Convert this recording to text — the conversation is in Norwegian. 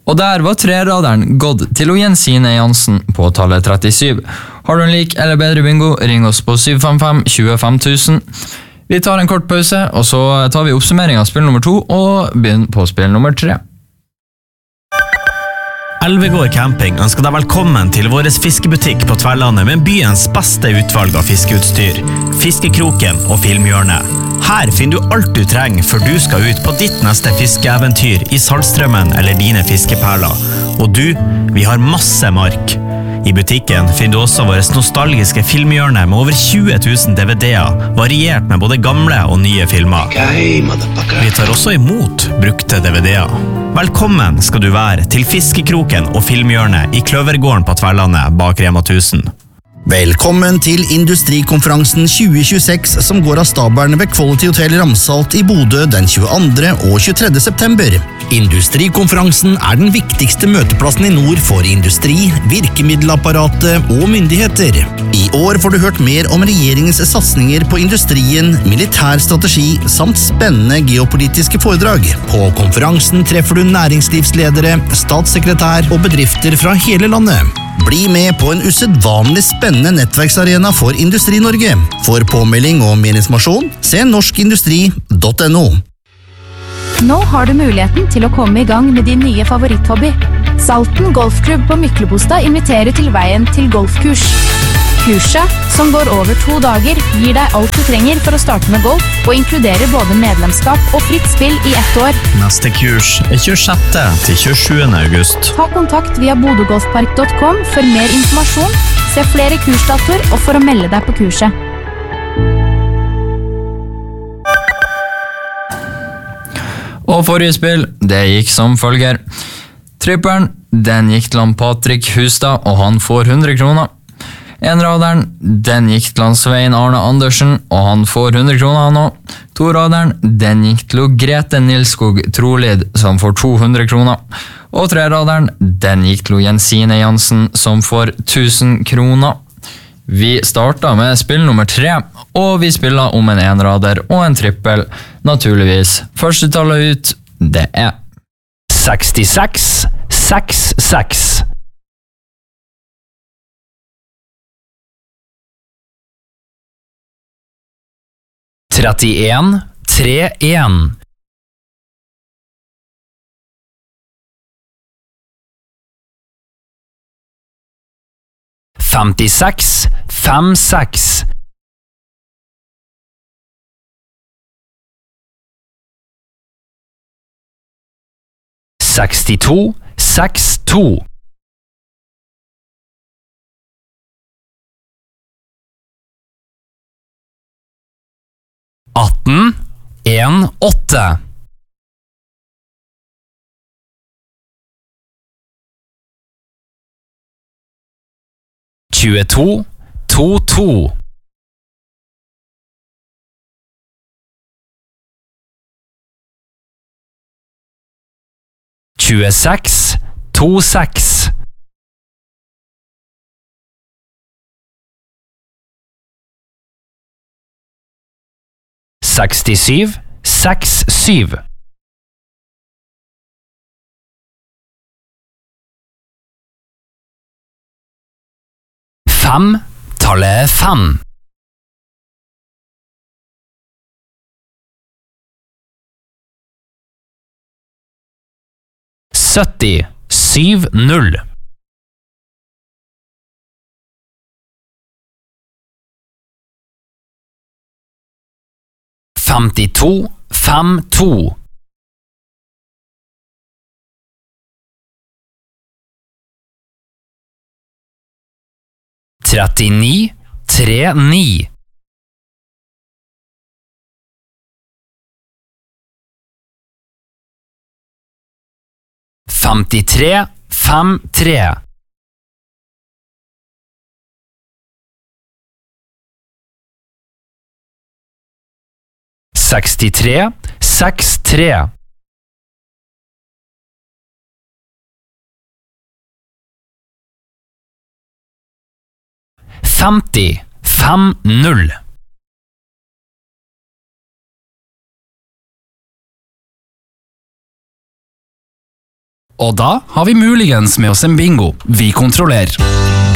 Og der var treraderen gått til Jensine Jansen på tallet 37. Har du en lik eller bedre bingo, ring oss på 755-25 000. Vi tar en kort pause, og så tar vi oppsummering av spill nummer 2 og begynner på spill nummer 3. Elvegård Camping ønsker deg velkommen til vår fiskebutikk på Tverlandet med byens beste utvalg av fiskeutstyr, Fiskekroken og Filmhjørnet. Her finner du alt du trenger før du skal ut på ditt neste fiskeeventyr i Saltstrømmen eller dine fiskeperler. Og du, vi har masse mark. I butikken finner du også vårt nostalgiske filmhjørne med over 20 000 DVD-er, variert med både gamle og nye filmer. Vi tar også imot brukte DVD-er. Velkommen skal du være til Fiskekroken og Filmhjørnet i Kløvergården på Tverlandet bak Rema 1000. Velkommen til Industrikonferansen 2026 som går av stabelen ved Quality Hotel Ramsalt i Bodø den 22. og 23. september. Industrikonferansen er den viktigste møteplassen i nord for industri, virkemiddelapparatet og myndigheter. I år får du hørt mer om regjeringens satsninger på industrien, militær strategi samt spennende geopolitiske foredrag. På konferansen treffer du næringslivsledere, statssekretær og bedrifter fra hele landet. Bli med på en usedvanlig spennende nettverksarena for Industri-Norge. For påmelding og mer informasjon, se norskindustri.no. Nå har du muligheten til å komme i gang med din nye favoritthobby. Salten Golfklubb på Myklebostad inviterer til veien til golfkurs. Kurset, som går over 2 dager, gir deg alt du trenger for å starte med golf, og inkluderer både medlemskap og fritt spill i 1 år. Neste kurs er 26. til 27. august. Ta kontakt via bodogolfpark.com for mer informasjon, se flere kursdatoer og for å melde deg på kurset. Og forrige spill, det gikk som følger. Tripperen, den gikk til han Patrick Hustad, og han får 100 kroner. Enraderen, den gikk til han Svein Arne Andersen, og han får 100 kroner han også. Toraderen, den gikk til Grete Nilskog Trolid, som får 200 kroner. Og treraderen, den gikk til Jensine Jansen, som får 1000 kroner. Vi startet med spill nummer 3, og vi spiller om en enrader og en trippel, naturligvis. Første tallet ut, det er 66, 66. 31, 31. 56, 56. 62, 62. 18, 1, 8. 22, 2, 2. 26, 2, 6. 67, 6, 7. 5, tallet 5. 70, 7, 0. 52, 5, 2. 39, 3, 9. 53, 5, 3. 63, 6, 3. 50, 5, 0. Og da har vi muligens med oss en bingo vi kontrollerer.